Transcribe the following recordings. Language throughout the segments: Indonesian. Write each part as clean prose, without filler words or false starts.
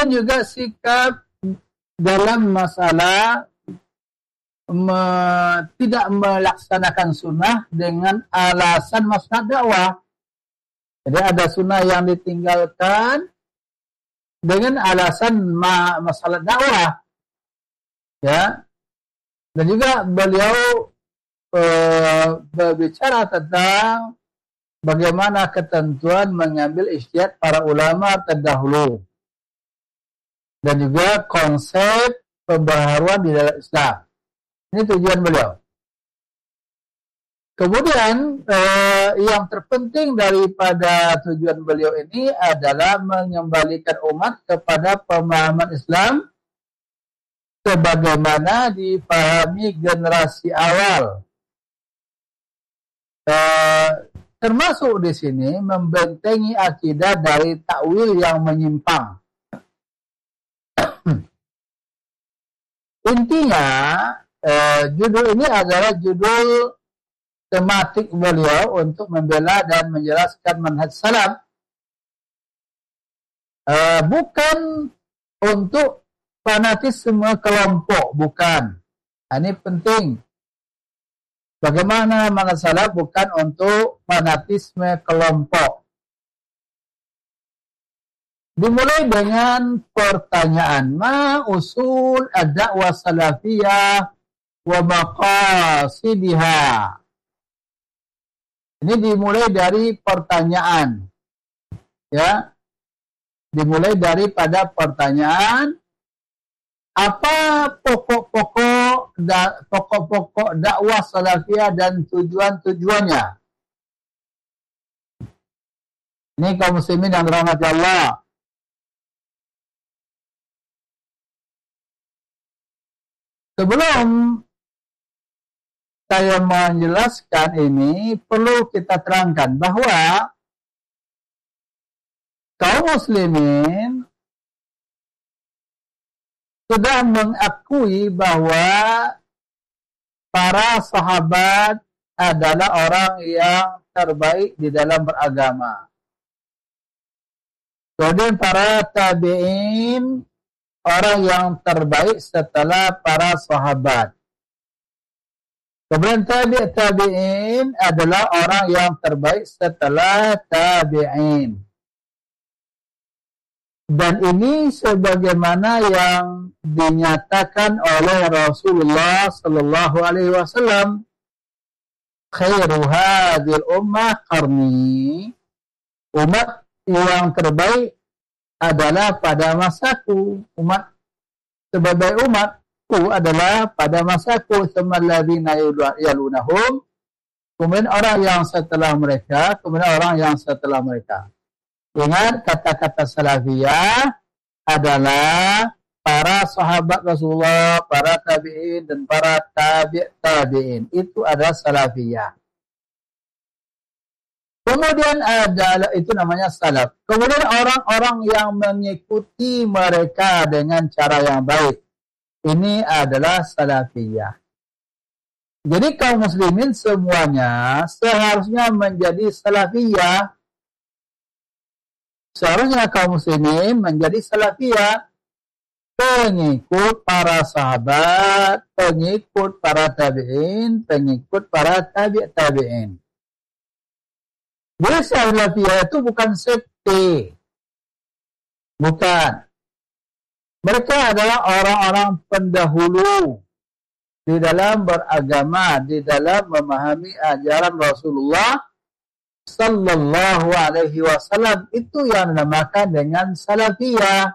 Kemudian juga sikap dalam masalah tidak melaksanakan sunnah dengan alasan masalah dakwah. Jadi ada sunnah yang ditinggalkan dengan alasan masalah dakwah, ya. Dan juga beliau berbicara tentang bagaimana ketentuan mengambil ijtihad para ulama terdahulu, dan juga konsep pembaharuan di dalam Islam. Ini tujuan beliau. Kemudian yang terpenting daripada tujuan beliau ini adalah mengembalikan umat kepada pemahaman Islam sebagaimana dipahami generasi awal. Termasuk di sini membentengi akidah dari takwil yang menyimpang. Intinya, judul ini adalah judul tematik beliau untuk membela dan menjelaskan manhaj salaf. Bukan untuk fanatisme kelompok, bukan. Ini penting. Bagaimana manhaj salaf bukan untuk fanatisme kelompok. Dimulai dengan pertanyaan, ma usul ad-da'wah salafiyah wa maqasidiha. Ini dimulai dari pertanyaan, ya. Dimulai daripada pertanyaan, apa pokok-pokok dakwah salafiyah dan tujuan-tujuannya. Ini kaum muslimin yang dirahmati Allah. Sebelum saya menjelaskan ini, perlu kita terangkan bahwa kaum muslimin sudah mengakui bahwa para sahabat adalah orang yang terbaik di dalam beragama. Kemudian para tabi'in, orang yang terbaik setelah para sahabat. Kemudian tabi'in adalah orang yang terbaik setelah tabi'in. Dan ini sebagaimana yang dinyatakan oleh Rasulullah sallallahu alaihi wasallam, khairu hadhil ummah qarni. Umat yang terbaik adalah pada masaku. Umat sebagai umatku adalah pada masaku. Tsumalladzina yalunahum. Kemudian orang yang setelah mereka, kemudian orang yang setelah mereka. Ingat, kata-kata salafiyah adalah para sahabat Rasulullah, para tabi'in, dan para tabi'in. Itu adalah salafiyah. Kemudian adalah, itu namanya salaf. Kemudian orang-orang yang mengikuti mereka dengan cara yang baik. Ini adalah salafiyah. Jadi kaum muslimin semuanya seharusnya menjadi salafiyah. Seharusnya kaum muslimin menjadi salafiyah, pengikut para sahabat, pengikut para tabi'in, pengikut para tabi'in. Jadi salafiyah itu bukan sekte. Bukan. Mereka adalah orang-orang pendahulu di dalam beragama, di dalam memahami ajaran Rasulullah sallallahu alaihi wasallam. Itu yang dinamakan dengan salafiyah.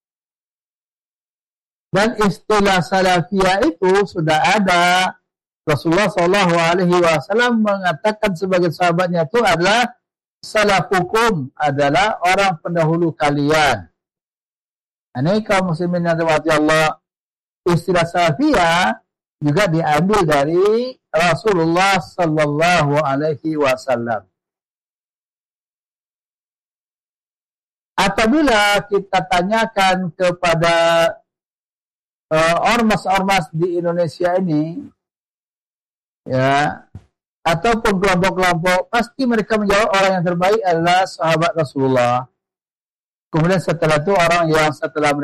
Dan istilah salafiyah itu sudah ada. Rasulullah sallallahu alaihi wasallam mengatakan sebagai sahabatnya itu adalah salafukum, adalah orang pendahulu kalian. Ini kaum muslimin yang dirahmati Allah. Istilah salafiyah juga diambil dari Rasulullah sallallahu alaihi wasallam. Apabila kita tanyakan kepada ormas-ormas di Indonesia ini, ya, ataupun kelompok-kelompok, pasti mereka menjawab orang yang terbaik adalah sahabat Rasulullah. Kemudian setelah itu orang yang setelah